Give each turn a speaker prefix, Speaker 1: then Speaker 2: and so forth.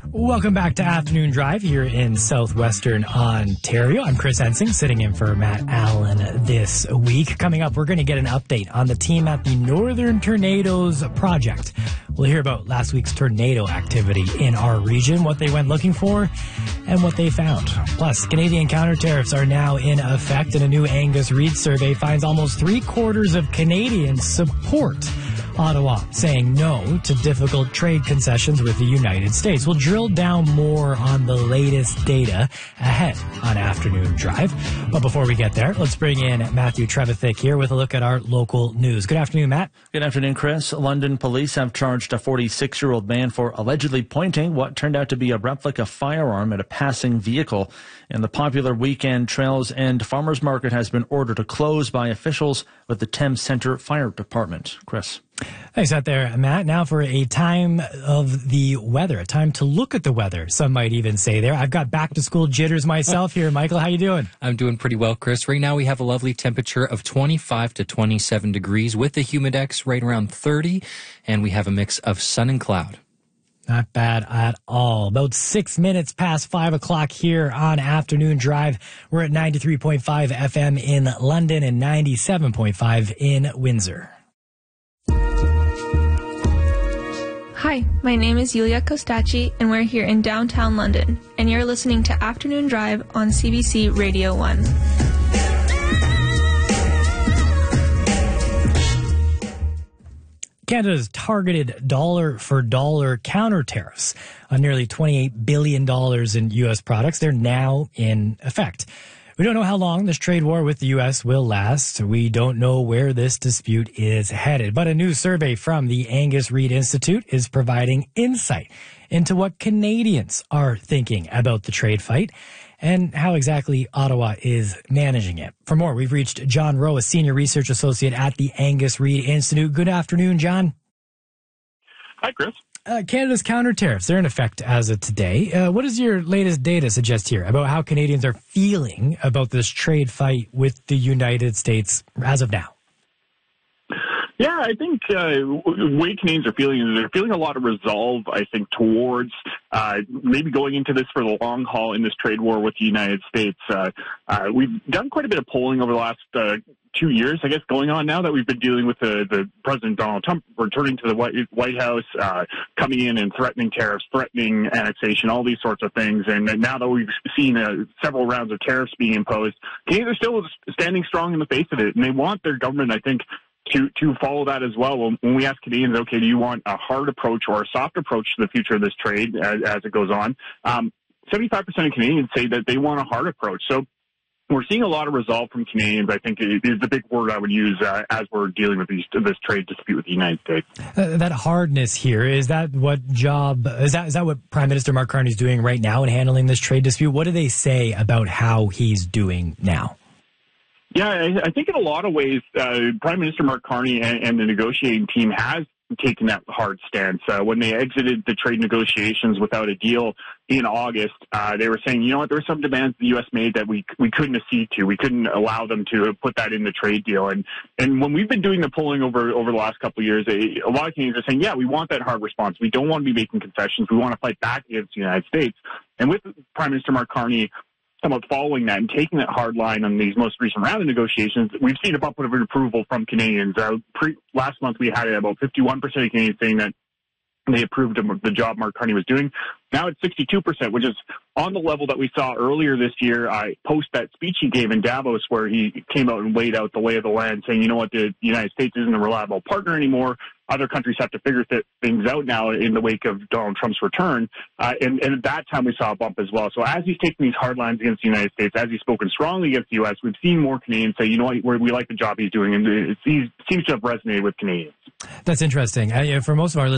Speaker 1: Welcome back to Afternoon Drive here in southwestern Ontario. I'm Chris Hensing, sitting in for Matt Allen this week. Coming up, we're going to get an update on the team at the Northern Tornadoes Project. We'll hear about last week's tornado activity in our region, what they went looking for, and what they found. Plus, Canadian counter tariffs are now in effect, and a new Angus Reid survey finds almost 3/4 of Canadians support Ottawa saying no to difficult trade concessions with the United States. We'll drill down more on the latest data ahead on Afternoon Drive. But before we get there, let's bring in Matthew Trevithick here with a look at our local news. Good afternoon, Matt.
Speaker 2: Good afternoon, Chris. London police have charged a 46-year-old man for allegedly pointing what turned out to be a replica firearm at a passing vehicle. And the popular weekend Trails End Farmers Market has been ordered to close by officials with the Thames Centre Fire Department. Chris.
Speaker 1: Thanks out there, Matt. Now for a time of the weather, a time to look at the weather, some might even say there. I've got back to school jitters myself here. Michael, how you doing?
Speaker 3: I'm doing pretty well, Chris. Right now we have a lovely temperature of 25 to 27 degrees with the humidex right around 30, and we have a mix of sun and cloud.
Speaker 1: Not bad at all. About 6 minutes past 5 o'clock here on Afternoon Drive. We're at 93.5 FM in London and 97.5 in Windsor.
Speaker 4: Hi, my name is Yulia Kostacci, and we're here in downtown London, and you're listening to Afternoon Drive on CBC Radio 1.
Speaker 1: Canada's targeted dollar-for-dollar counter tariffs on nearly $28 billion in U.S. products, they're now in effect. We don't know how long this trade war with the U.S. will last. We don't know where this dispute is headed. But a new survey from the Angus Reid Institute is providing insight into what Canadians are thinking about the trade fight and how exactly Ottawa is managing it. For more, we've reached John Rowe, a senior research associate at the Angus Reid Institute. Good afternoon, John.
Speaker 5: Hi, Chris.
Speaker 1: Canada's counter tariffs, they're in effect as of today. What does your latest data suggest here about how Canadians are feeling about this trade fight with the United States as of now?
Speaker 5: Yeah, I think the way Canadians are feeling is they're feeling a lot of resolve, I think, towards maybe going into this for the long haul in this trade war with the United States. We've done quite a bit of polling over the last 2 years, I guess, going on now that we've been dealing with the President Donald Trump returning to the White House, coming in and threatening tariffs, threatening annexation, all these sorts of things. And now that we've seen several rounds of tariffs being imposed, Canadians are still standing strong in the face of it. And they want their government, I think, to follow that as well. When we ask Canadians, okay, do you want a hard approach or a soft approach to the future of this trade as it goes on? 75% of Canadians say that they want a hard approach. So we're seeing a lot of resolve from Canadians. I think it is the big word I would use as we're dealing with this trade dispute with the United States.
Speaker 1: That hardness here, is that what Prime Minister Mark Carney is doing right now in handling this trade dispute? What do they say about how he's doing now?
Speaker 5: Yeah, I think in a lot of ways, Prime Minister Mark Carney and the negotiating team has taken that hard stance. When they exited the trade negotiations without a deal in August, they were saying, you know what, there were some demands the U.S. made that we couldn't accede to. We couldn't allow them to put that in the trade deal. And when we've been doing the polling over the last couple of years, a lot of Canadians are saying, yeah, we want that hard response. We don't want to be making concessions. We want to fight back against the United States. And with Prime Minister Mark Carney somewhat following that and taking that hard line on these most recent round of negotiations, we've seen a bump of approval from Canadians. Last month, we had about 51% of Canadians saying that they approved of the job Mark Carney was doing. Now it's 62%, which is on the level that we saw earlier this year, post that speech he gave in Davos, where he came out and laid out the lay of the land, saying, you know what, the United States isn't a reliable partner anymore. Other countries have to figure things out now in the wake of Donald Trump's return. And at that time, we saw a bump as well. So as he's taking these hard lines against the United States, as he's spoken strongly against the U.S., we've seen more Canadians say, you know what, we like the job he's doing. And it seems to have resonated with Canadians.
Speaker 1: That's interesting. For most of our listeners,